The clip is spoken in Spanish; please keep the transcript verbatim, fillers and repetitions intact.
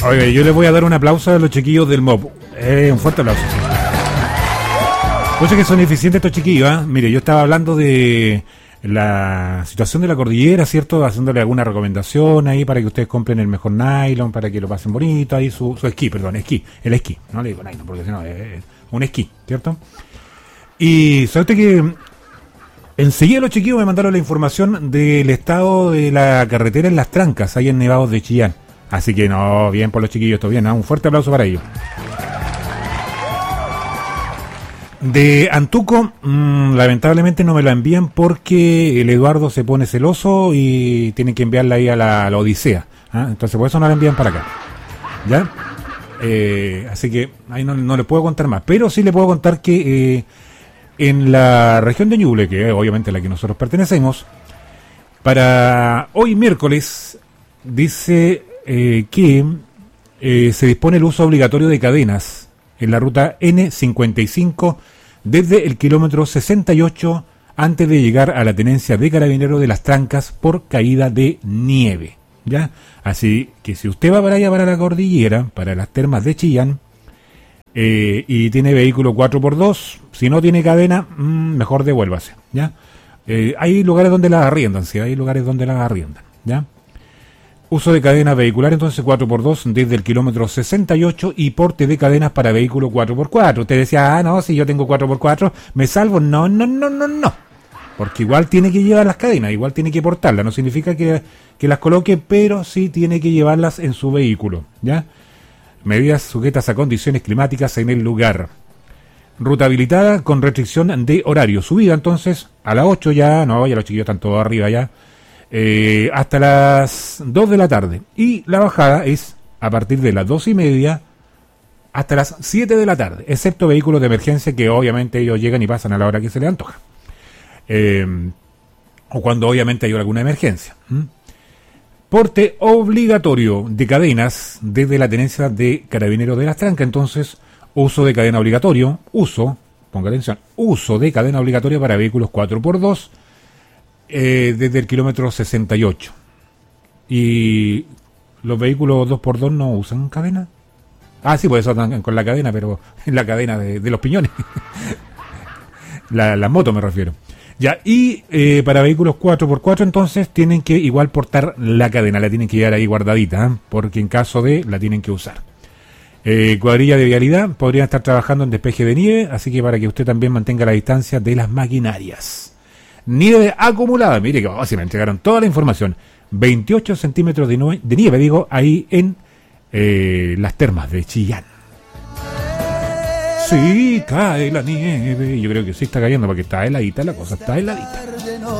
Oiga, yo les voy a dar un aplauso a los chiquillos del M O P. Eh, un fuerte aplauso. Pues que son eficientes estos chiquillos, ¿eh? Mire, yo estaba hablando de la situación de la cordillera, ¿cierto? Haciéndole alguna recomendación ahí para que ustedes compren el mejor nylon, para que lo pasen bonito, ahí su, su esquí, perdón, esquí, el esquí. No le digo nylon, porque si no, es un esquí, ¿cierto? Y sabe usted que enseguida los chiquillos me mandaron la información del estado de la carretera en Las Trancas, ahí en Nevados de Chillán. Así que no, bien por los chiquillos, esto bien, ¿no? Un fuerte aplauso para ellos. De Antuco, mmm, lamentablemente no me la envían porque el Eduardo se pone celoso y tienen que enviarla ahí a la, a la Odisea. ¿Ah? Entonces por eso no la envían para acá. ¿Ya? Eh, así que ahí no, no les puedo contar más. Pero sí les puedo contar que eh, en la región de Ñuble, que es obviamente la que nosotros pertenecemos, para hoy miércoles dice eh, que eh, se dispone el uso obligatorio de cadenas en la ruta ene cincuenta y cinco desde el kilómetro sesenta y ocho antes de llegar a la tenencia de Carabineros de Las Trancas por caída de nieve, ¿ya? Así que si usted va para allá, para la cordillera, para las termas de Chillán, eh, y tiene vehículo cuatro por dos, si no tiene cadena, mmm, mejor devuélvase, ¿ya? Eh, hay lugares donde las arriendan, sí, hay lugares donde las arriendan, ¿ya? Uso de cadena vehicular, entonces cuatro por dos desde el kilómetro sesenta y ocho y porte de cadenas para vehículo cuatro por cuatro. Usted decía, ah, no, si yo tengo cuatro por cuatro, me salvo. No, no, no, no, no. Porque igual tiene que llevar las cadenas, igual tiene que portarlas. No significa que, que las coloque, pero sí tiene que llevarlas en su vehículo, ¿ya? Medidas sujetas a condiciones climáticas en el lugar. Ruta habilitada con restricción de horario. Subida entonces a las ocho ya, no, ya los chiquillos están todos arriba ya. Eh, hasta las dos de la tarde, y la bajada es a partir de las dos y media hasta las siete de la tarde, excepto vehículos de emergencia que obviamente ellos llegan y pasan a la hora que se les antoja, eh, o cuando obviamente hay alguna emergencia. ¿Mm? Porte obligatorio de cadenas desde la tenencia de Carabineros de Las Trancas, entonces uso de cadena obligatorio, uso, ponga atención, uso de cadena obligatoria para vehículos cuatro por dos Eh, desde el kilómetro sesenta y ocho. ¿Y los vehículos dos por dos no usan cadena? Ah, sí, pues eso están con la cadena, pero en la cadena de, de los piñones. la, la moto me refiero. Ya, y eh, para vehículos cuatro por cuatro entonces tienen que igual portar la cadena, la tienen que llevar ahí guardadita, ¿eh? Porque en caso de la tienen que usar. Eh, cuadrilla de vialidad, podrían estar trabajando en despeje de nieve, así que para que usted también mantenga la distancia de las maquinarias. Nieve acumulada, mire que oh, se me entregaron toda la información. veintiocho centímetros de, nue- de nieve, digo, ahí en eh, las termas de Chillán. Sí, cae la nieve. Yo creo que sí está cayendo porque está heladita la cosa, está heladita.